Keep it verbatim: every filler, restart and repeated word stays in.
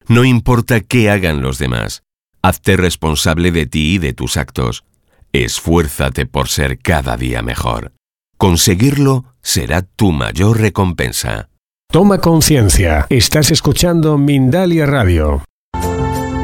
No importa qué hagan los demás. Hazte responsable de ti y de tus actos. Esfuérzate por ser cada día mejor. Conseguirlo será tu mayor recompensa. Toma conciencia. Estás escuchando Mindalia Radio.